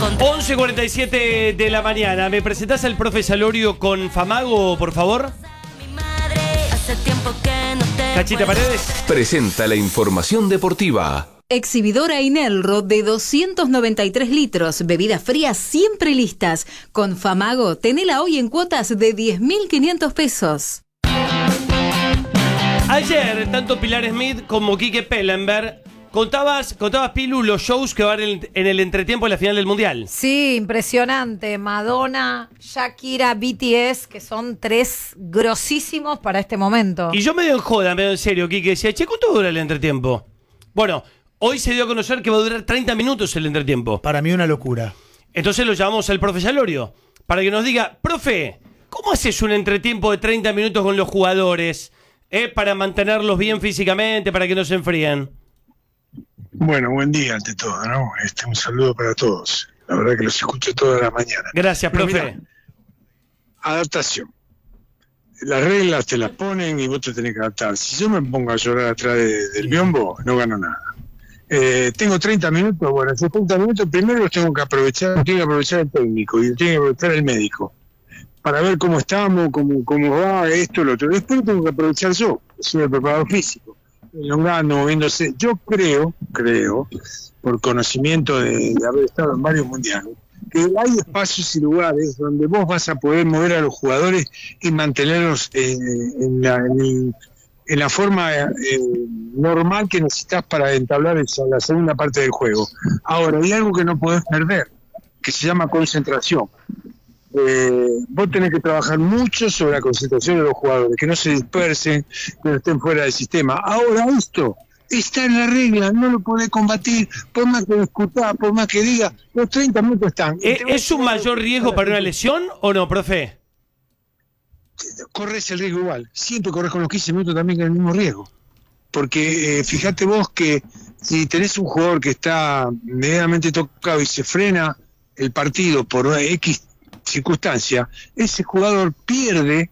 11:47 de la mañana. ¿Me presentás al profe Salorio con Famago, por favor? Cachita Paredes presenta la información deportiva. Exhibidora Inelro de 293 litros, bebidas frías siempre listas. Con Famago, tenela hoy en cuotas de 10.500 pesos. Ayer, tanto Pilar Smith como Quique Pellenberg contabas Pilu, los shows que van en el entretiempo de la final del Mundial. Sí, impresionante. Madonna, Shakira, BTS, que son tres grosísimos para este momento. Y yo medio en joda, medio en serio, Quique, decía, che, ¿cuánto dura el entretiempo? Bueno, hoy se dio a conocer que va a durar 30 minutos el entretiempo. Para mí una locura. Entonces lo llamamos al profe Salorio, para que nos diga, profe, ¿cómo haces un entretiempo de 30 minutos con los jugadores? Para mantenerlos bien físicamente, para que no se enfríen. Bueno, buen día ante todo, ¿no? Un saludo para todos. La verdad que los escucho toda la mañana. Gracias, profe. Mirá, adaptación. Las reglas te las ponen y vos te tenés que adaptar. Si yo me pongo a llorar atrás del biombo, no gano nada. Tengo 30 minutos, bueno, esos 30 minutos primero los tengo que aprovechar el técnico y tiene que aprovechar el médico para ver cómo estamos, cómo va esto, lo otro. Después tengo que aprovechar yo, soy el preparador físico, elongando, moviéndose. Yo creo, por conocimiento de haber estado en varios mundiales, que hay espacios y lugares donde vos vas a poder mover a los jugadores y mantenerlos en la forma normal que necesitas para entablar la segunda parte del juego. Ahora, hay algo que no podés perder, que se llama concentración. Vos tenés que trabajar mucho sobre la concentración de los jugadores, que no se dispersen, que no estén fuera del sistema. Ahora esto está en la regla, no lo podés combatir, por más que discutás, por más que digas, los 30 minutos están. ¿Es un mayor riesgo para una lesión o no, profe? Corres el riesgo igual, siempre corres con los 15 minutos también con el mismo riesgo. Porque fíjate vos que si tenés un jugador que está medianamente tocado y se frena el partido por una X circunstancia, ese jugador pierde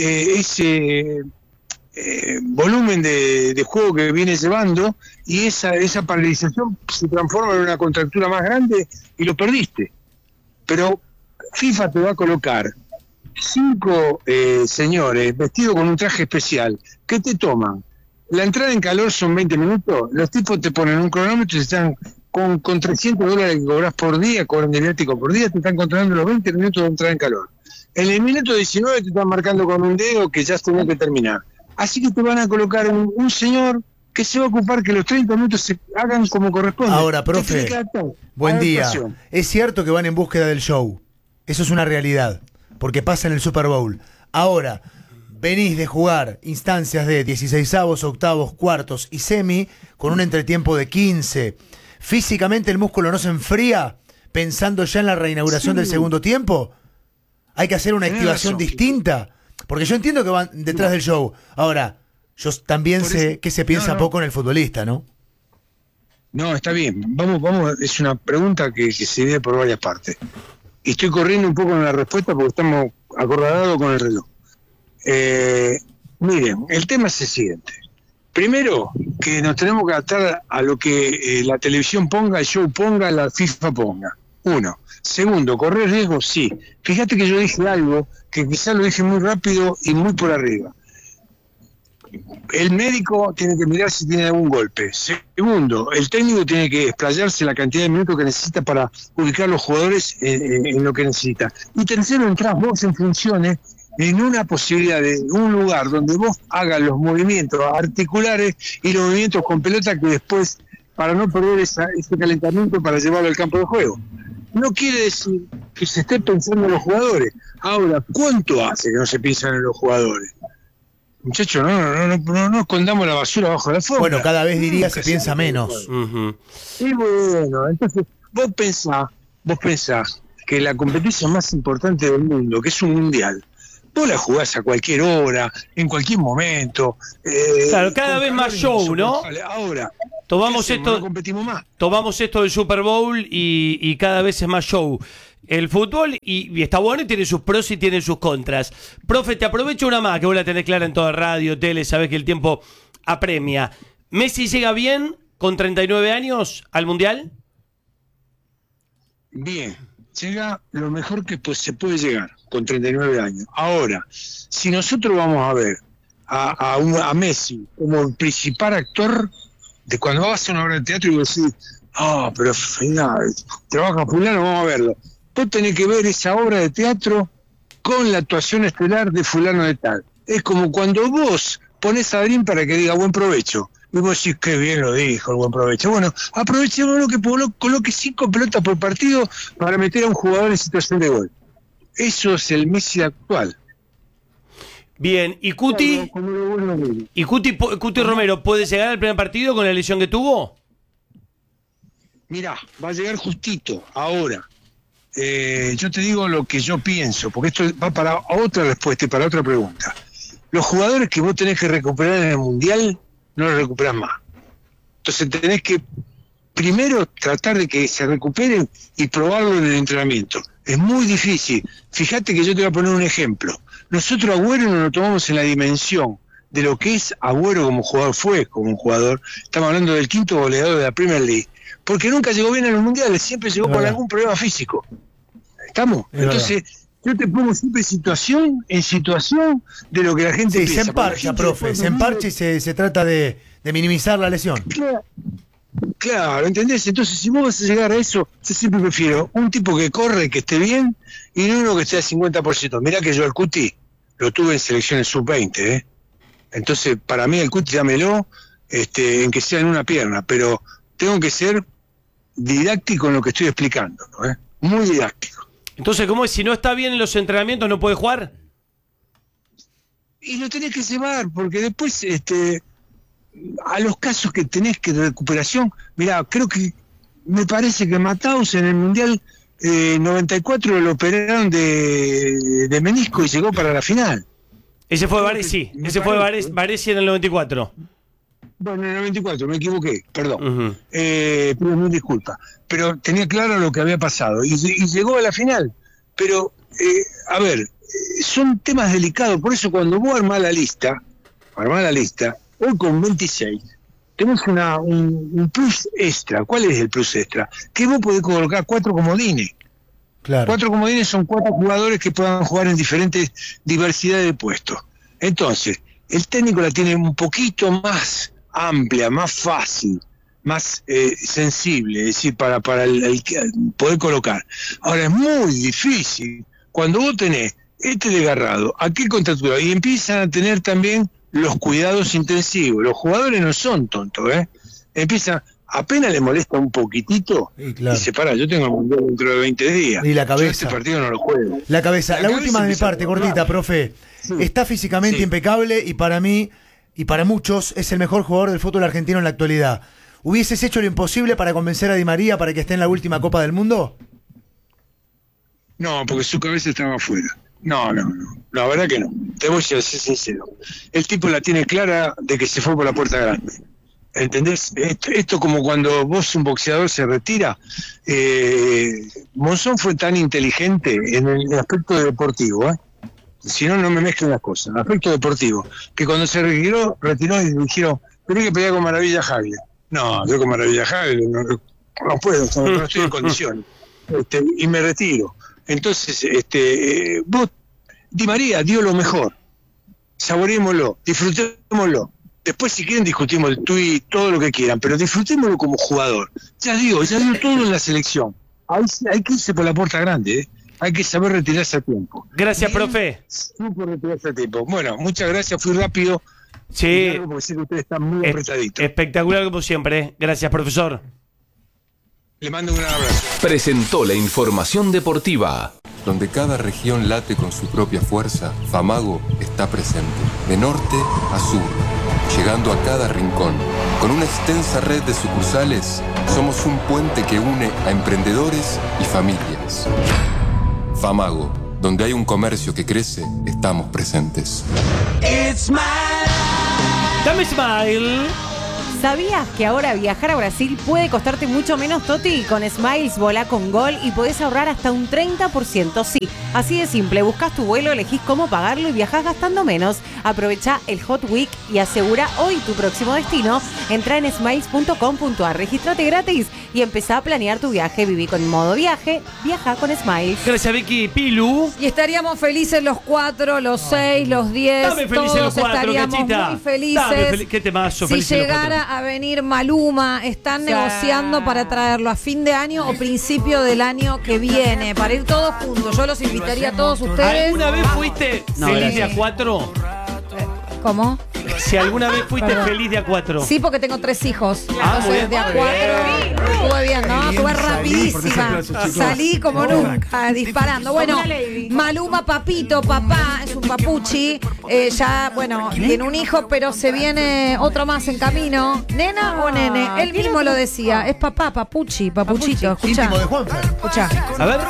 ese volumen de juego que viene llevando y esa paralización se transforma en una contractura más grande y lo perdiste. Pero FIFA te va a colocar 5 señores vestidos con un traje especial que te toman. La entrada en calor son 20 minutos, los tipos te ponen un cronómetro y están con $300 que cobras por día, cobran de viático por día, te están controlando los 20 minutos de entrada en calor. En el minuto 19 te están marcando con un dedo que ya has tenido que terminar. Así que te van a colocar un señor que se va a ocupar que los 30 minutos se hagan como corresponde. Ahora, profe, buen día. Es cierto que van en búsqueda del show. Eso es una realidad, porque pasa en el Super Bowl. Ahora, venís de jugar instancias de 16avos, octavos, cuartos y semi con un entretiempo de 15. ¿Físicamente el músculo no se enfría pensando ya en la reinauguración del segundo tiempo? ¿Hay que hacer una activación distinta? Porque yo entiendo que van detrás del show. Ahora, yo también sé que se piensa poco en el futbolista, ¿no? No, está bien. Vamos, es una pregunta que se ve por varias partes. Y estoy corriendo un poco en la respuesta porque estamos acorralados con el reloj. Miren, el tema es el siguiente. Primero, que nos tenemos que adaptar a lo que la televisión ponga, el show ponga, la FIFA ponga. 1. Segundo, correr riesgo, sí. Fíjate que yo dije algo que quizás lo dije muy rápido y muy por arriba. El médico tiene que mirar si tiene algún golpe. Segundo, el técnico tiene que explayarse la cantidad de minutos que necesita para ubicar los jugadores en lo que necesita. Y tercero, entrás vos en funciones en una posibilidad de un lugar donde vos hagas los movimientos articulares y los movimientos con pelota que después, para no perder ese calentamiento para llevarlo al campo de juego. No quiere decir que se esté pensando en los jugadores. Ahora, ¿cuánto hace que no se piensan en los jugadores? Muchachos, no escondamos la basura bajo la alfombra. Bueno, cada vez diría se piensa menos. Y bueno, entonces vos pensás que la competencia más importante del mundo, que es un mundial, vos la jugás a cualquier hora, en cualquier momento. Claro, cada vez más show, ¿no? Ahora, tomamos no competimos más. Tomamos esto del Super Bowl y cada vez es más show. El fútbol, y está bueno y tiene sus pros y tiene sus contras. Profe, te aprovecho una más, que vos la tenés clara en toda radio, tele, sabés que el tiempo apremia. ¿Messi llega bien con 39 años al Mundial? bien, llega lo mejor que se puede llegar con 39 años. Ahora, si nosotros vamos a ver a Messi como el principal actor de cuando vas a hacer una obra de teatro y vos decís, pero trabaja fulano, vamos a verlo. Vos tenés que ver esa obra de teatro con la actuación estelar de fulano de tal. Es como cuando vos pones a Darín para que diga buen provecho. Y vos decís, qué bien lo dijo, el buen provecho. Bueno, aprovechémoslo que coloque 5 pelotas por partido para meter a un jugador en situación de gol. Eso es el Messi actual. Bien, ¿y Cuti? ¿Y Cuti Romero puede llegar al primer partido con la lesión que tuvo? Mirá, va a llegar justito, ahora. Yo te digo lo que yo pienso, porque esto va para otra respuesta y para otra pregunta. Los jugadores que vos tenés que recuperar en el Mundial, no los recuperás más. Entonces tenés que primero tratar de que se recuperen y probarlo en el entrenamiento. Es muy difícil. Fíjate que yo te voy a poner un ejemplo. Nosotros a Agüero no lo tomamos en la dimensión de lo que es Agüero como jugador, fue como un jugador. Estamos hablando del 5º goleador de la Premier League. Porque nunca llegó bien a los mundiales, siempre llegó por algún problema físico. ¿Estamos? Entonces, yo te pongo siempre en situación de lo que la gente piensa. Se emparcha, profe, se emparcha y se trata de minimizar la lesión. Claro, ¿entendés? Entonces, si vos vas a llegar a eso, yo siempre prefiero un tipo que corre, que esté bien, y no uno que esté al 50%. Mirá que yo al Cuti lo tuve en selecciones sub-20, Entonces, para mí el Cuti dámelo, en que sea en una pierna, pero tengo que ser didáctico en lo que estoy explicando, ¿no? Muy didáctico. Entonces, ¿cómo es? Si no está bien en los entrenamientos, ¿no puede jugar? Y lo tenés que llevar, porque después, a los casos que tenés que de recuperación, mirá, creo que, me parece que Mataus en el Mundial 94 lo operaron de menisco y llegó para la final. Ese fue Baresi, Baresi en el 94. Bueno, en el 94, me equivoqué, perdón. Pero no disculpa. Pero tenía claro lo que había pasado y llegó a la final. Pero, a ver, son temas delicados. Por eso cuando vos armás la lista, hoy con 26, tenemos un plus extra. ¿Cuál es el plus extra? Que vos podés colocar 4 comodines. Claro. 4 comodines son 4 jugadores que puedan jugar en diferentes diversidades de puestos. Entonces, el técnico la tiene un poquito más amplia, más fácil, más sensible, es decir, para el poder colocar. Ahora es muy difícil cuando vos tenés desgarrado, aquel contracturado, y empiezan a tener también los cuidados intensivos. Los jugadores no son tontos, empiezan, apenas le molesta un poquitito, y se para, yo tengo el Mundial dentro de 20 días. Y la cabeza. Yo este partido no lo juego. La cabeza. La última de mi parte, cortita, profe. Sí. Está físicamente impecable y para mí y para muchos es el mejor jugador del fútbol argentino en la actualidad. ¿Hubieses hecho lo imposible para convencer a Di María para que esté en la última Copa del Mundo? No, porque su cabeza estaba afuera. No, la verdad que no. Te voy a ser sincero. El tipo la tiene clara de que se fue por la puerta grande. ¿Entendés? Esto como cuando vos, un boxeador, se retira. Monzón fue tan inteligente en el aspecto deportivo, Si no, no me mezclen las cosas. Aspecto deportivo. Que cuando se retiró y dijeron, tenés que pelear con Maravilla Jagler. No, yo con Maravilla Jagler no puedo, no estoy en condiciones. Y me retiro. Entonces, vos, Di María dio lo mejor. Saboreémoslo, disfrutémoslo. Después, si quieren, discutimos el tuit, todo lo que quieran, pero disfrutémoslo como jugador. Ya dio todo en la selección. Hay que irse por la puerta grande, Hay que saber retirarse a tiempo. Gracias, profe. Supo retirarse a tiempo. Bueno, muchas gracias, fui rápido. Sí. Porque sé que ustedes están muy apretaditos. Espectacular como siempre. Gracias, profesor. Le mando un abrazo. Presentó la información deportiva. Donde cada región late con su propia fuerza, Famago está presente. De norte a sur, llegando a cada rincón. Con una extensa red de sucursales, somos un puente que une a emprendedores y familias. Famago, donde hay un comercio que crece, estamos presentes. Dame Smile. ¿Sabías que ahora viajar a Brasil puede costarte mucho menos, Toti? Con Smiles volá con Gol y podés ahorrar hasta un 30%. Sí, así de simple. Buscas tu vuelo, elegís cómo pagarlo y viajás gastando menos. Aprovecha el Hot Week y asegura hoy tu próximo destino. Entra en smiles.com.ar, regístrate gratis y empezá a planear tu viaje. Viví con modo viaje, viaja con Smiles. Gracias, Vicky. Pilu. Y estaríamos felices los 4, los 6, los 10. Dame felices todos los 4, estaríamos Cachita. muy felices. ¿Qué temazo? Si Felices los llegara 4. a venir Maluma, están negociando para traerlo a fin de año o principio del año que viene, para ir todos juntos. Yo los invitaría a todos ustedes. ¿Alguna vez fuiste feliz de A4? ¿Cómo? Si alguna vez fuiste Perdón. feliz de A4. Sí, porque tengo 3 hijos. muy Entonces, bien. de A4 estuve bien, ¿no? Estuve rapidísima. Salí como nunca, disparando. Bueno, Maluma, papito, papá, es un papuchi. Ya, bueno, tiene un hijo, pero se viene otro más en camino. ¿Nena o nene? Él mismo lo decía. Es papá, papuchi, papuchito. Escucha. Íntimo de Juanfer. Escucha. A ver.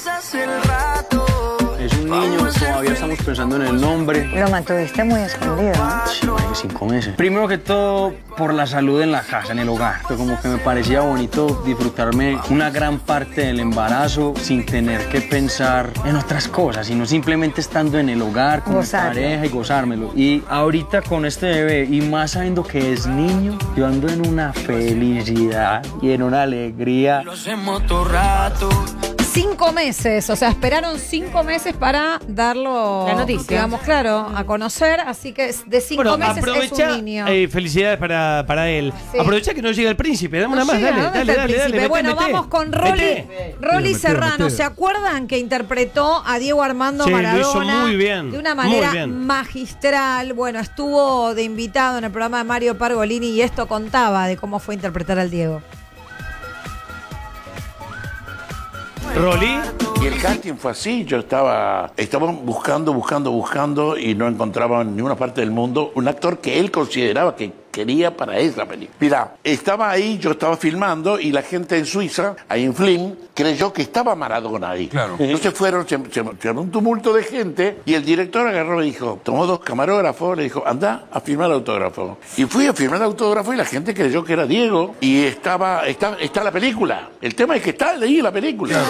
Es un niño, todavía estamos pensando en el nombre. Lo mantuviste muy escondido, ¿no? Más de 5 meses. Primero que todo, por la salud en la casa, en el hogar. Pero como que me parecía bonito disfrutarme una gran parte del embarazo sin tener que pensar en otras cosas, sino simplemente estando en el hogar con mi pareja y gozármelo. Y ahorita con este bebé, y más sabiendo que es niño, yo ando en una felicidad y en una alegría. Lo hacemos todo rato. 5 meses, o sea, esperaron 5 meses para darlo, la noticia, digamos, claro, a conocer, así que de 5 meses aprovecha, es un niño. Felicidades para él. Sí. Aprovecha que no llega el príncipe, dame una más, llega, dale, ¿dónde dale, está el dale, príncipe? dale, Bueno, mete. vamos con Rolly Mete. Serrano. ¿Se acuerdan que interpretó a Diego Armando Sí, lo Maradona hizo muy bien, de una muy manera bien. magistral? Bueno, estuvo de invitado en el programa de Mario Pargolini y esto contaba de cómo fue interpretar al Diego. Rolly. Y el casting fue así, estaba buscando y no encontraba en ninguna parte del mundo un actor que él consideraba que quería para esa película. Mira, estaba ahí, yo estaba filmando y la gente en Suiza, ahí en Flin, creyó que estaba Maradona ahí. Claro. Entonces se armó un tumulto de gente y el director agarró y dijo, tomó 2 camarógrafos, le dijo, anda a firmar el autógrafo. Y fui a firmar el autógrafo y la gente creyó que era Diego y está la película. El tema es que está ahí la película.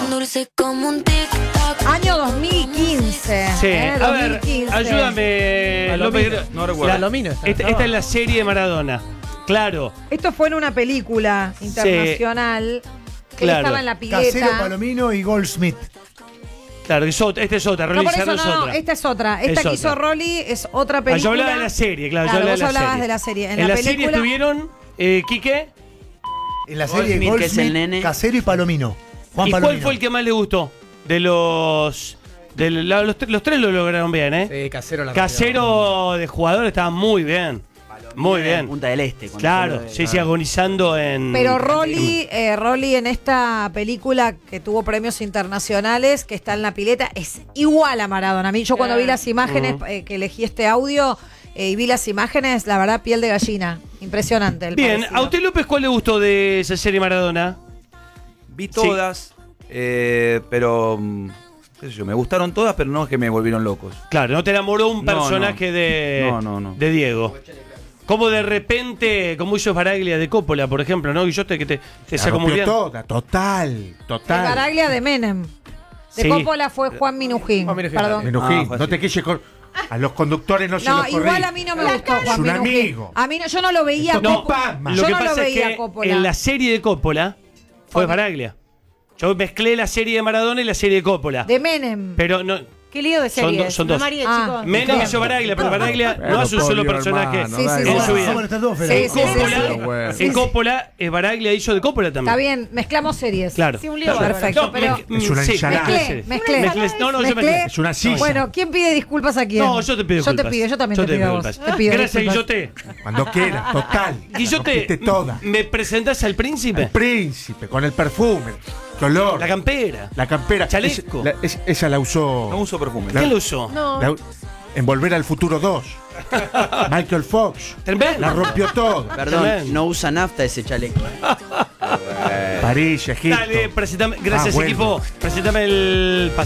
Año 2015. Sí, a ver, 2015. ayúdame. Palomino, López. no recuerdo. Palomino Esta es la serie de Maradona. Claro. Esto fue en una película internacional. Que claro. él estaba en la pileta. Casero, Palomino y Goldsmith. Claro, esta es otra. No, Rolly por eso Serrano es no, otra. esta es otra. Esta Es que otra. hizo Rolly es otra película. Yo hablaba de la serie, claro. Yo hablaba vos hablabas de la serie. En la serie película estuvieron, Quique. En la serie Goldsmith, que es el nene. Casero y Palomino. Juan ¿Y Palomino. cuál fue el que más le gustó? De los... los 3 lo lograron bien, ¿eh? Sí, Casero. Casero de jugador estaba muy bien. Muy bien. Punta del Este. Claro, sí, agonizando en... Pero Rolly en esta película que tuvo premios internacionales, que está en la pileta, es igual a Maradona. A mí, yo cuando vi las imágenes, que elegí este audio y vi las imágenes, la verdad, piel de gallina. Impresionante. El Bien, parecido. ¿a usted, López, cuál le gustó de esa serie Maradona? Vi todas, pero qué sé yo, me gustaron todas, pero no es que me volvieron locos. Claro, no te enamoró un No, personaje no. de Diego. Como de repente, como hizo Baraglia de Coppola, por ejemplo, ¿no? Guillote, que te sacó muy bien. Total. El Baraglia de Menem. De Sí. Coppola fue Juan Minujín. Perdón. Minujín, fue no así. te quilles con... A los conductores no se los corrí. Igual a mí no me gustó Juan Es un Minujín. amigo. A mí no, yo no lo veía No, Coppola. lo Yo que no lo pasa es veía que Coppola. en la serie de Coppola fue Baraglia. Yo mezclé la serie de Maradona y la serie de Coppola. De Menem. Pero no... Qué lío de series. Son dos. María, Ah. chicos. Menem hizo Baraglia, pero Baraglia no hace un solo personaje en su vida. Somos estas dos, Fede. En Sí, sí, Coppola, sí. en Coppola, Baraglia hizo de Coppola también. Está bien, mezclamos series. Claro. Sí, un lío. Perfecto, No, pero Es una ensalada. Mezclé. No, yo Mezclé. mezclé. Es una silla. Bueno, ¿quién pide disculpas a quién? No, yo te pido disculpas. Yo también te pido a vos. disculpas. Te pido Gracias, disculpas. Guillote. Cuando quieras, total. Guillote, Rompiste toda. ¿me presentás al príncipe? El príncipe, con el perfume, el olor. La campera. La campera. Chaleco. Esa la usó. No uso perfume. ¿Quién lo usó? En Volver al Futuro 2. Michael Fox. Tremendo. La rompió todo. Perdón, Tremendo. no usa nafta ese chaleco. París, Egipto. Dale, presentame. Gracias, bueno. equipo. Presentame el